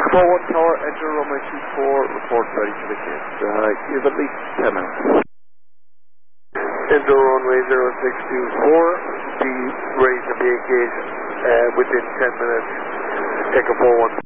41 Tower, enter runway 24, report ready for the kids. You have at least 10 minutes. Enter runway 0624, be ready to vacate within 10 minutes. Echo 41